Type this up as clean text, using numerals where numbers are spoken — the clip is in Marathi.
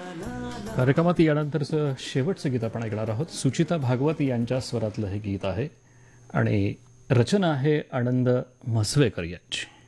कार्यक्रमात यानंतरचं शेवटचं गीत आपण ऐकणार आहोत. सुचिता भागवत यांच्या स्वरातलं हे गीत आहे आणि रचना आहे आनंद म्हसवेकर यांची.